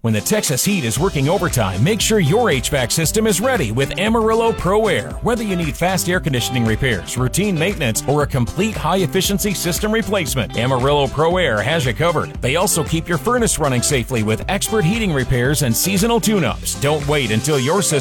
When the Texas heat is working overtime, make sure your HVAC system is ready with Amarillo Pro Air. Whether you need fast air conditioning repairs, routine maintenance, or a complete high-efficiency system replacement, Amarillo Pro Air has you covered. They also keep your furnace running safely with expert heating repairs and seasonal tune-ups. Don't wait until your system